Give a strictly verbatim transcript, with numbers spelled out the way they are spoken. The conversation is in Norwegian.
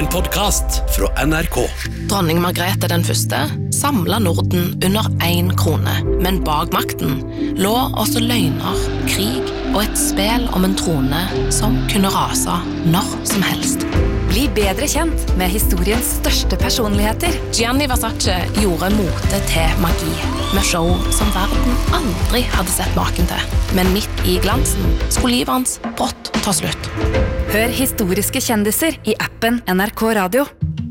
podcast fra N R K. Dronning Margrethe den første samlet Norden under en krone, men bak makten lå også løgner, krig og et spel om en trone som kunne rase når som helst. Bli bedre kjent med historiens største personligheter. Gianni Versace gjorde mote til magi, med show som verden aldri hadde sett maken til. Men midt i glansen skulle livet hans brått ta slutt. Hør historiske kjendiser i appen N R K Radio.